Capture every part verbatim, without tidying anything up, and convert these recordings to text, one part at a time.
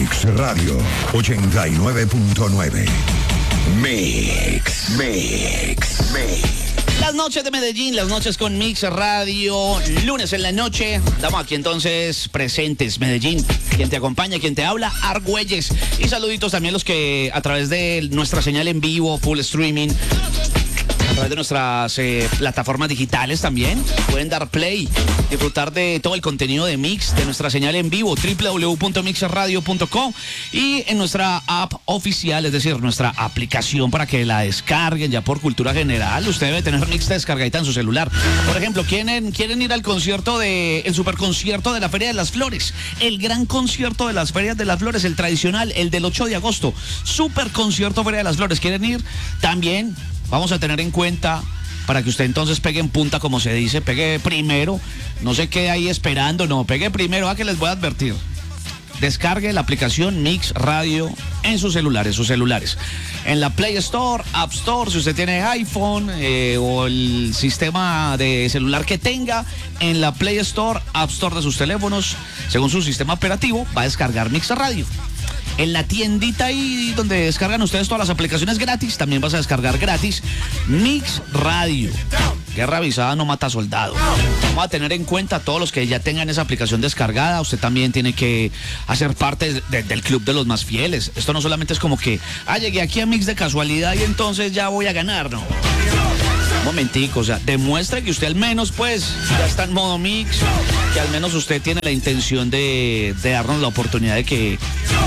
Mix Radio ochenta y nueve punto nueve. Mix, Mix, Mix. Las noches de Medellín, las noches con Mix Radio, lunes en la noche. Estamos aquí entonces presentes, Medellín. Quien te acompaña, quien te habla, Argüelles. Y saluditos también los que a través de nuestra señal en vivo, full streaming, a través de nuestras eh, plataformas digitales también pueden dar play, disfrutar de todo el contenido de Mix, de nuestra señal en vivo, doble u doble u doble u punto mix radio punto com, y en nuestra app oficial, es decir, nuestra aplicación para que la descarguen ya por cultura general. Usted debe tener Mix descargadita en su celular. Por ejemplo, ¿quieren, quieren ir al concierto de, el super concierto de la Feria de las Flores? El gran concierto de las Ferias de las Flores, el tradicional, el del ocho de agosto. Super concierto Feria de las Flores. ¿Quieren ir? También vamos a tener en cuenta para que usted entonces pegue en punta, como se dice, pegue primero, no se quede ahí esperando, no, pegue primero. A que les voy a advertir, descargue la aplicación Mix Radio en sus celulares, sus celulares, en la Play Store, App Store, si usted tiene iPhone eh, o el sistema de celular que tenga, en la Play Store, App Store de sus teléfonos, según su sistema operativo, va a descargar Mix Radio. En la tiendita ahí donde descargan ustedes todas las aplicaciones gratis, también vas a descargar gratis Mix Radio. Guerra avisada no mata soldado. Vamos a tener en cuenta a todos los que ya tengan esa aplicación descargada. Usted también tiene que hacer parte de, del club de los más fieles. Esto no solamente es como que, ah, llegué aquí a Mix de casualidad y entonces ya voy a ganar, no. Un momentico, o sea, demuestre que usted al menos, pues, ya está en modo Mix, que al menos usted tiene la intención de, de darnos la oportunidad de que...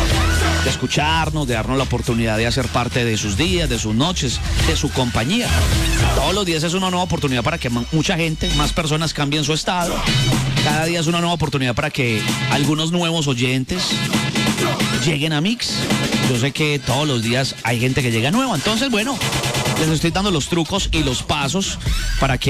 de escucharnos, de darnos la oportunidad de hacer parte de sus días, de sus noches, de su compañía. Todos los días es una nueva oportunidad para que mucha gente, más personas cambien su estado. Cada día es una nueva oportunidad para que algunos nuevos oyentes lleguen a Mix. Yo sé que todos los días hay gente que llega nueva, entonces bueno, les estoy dando los trucos y los pasos para que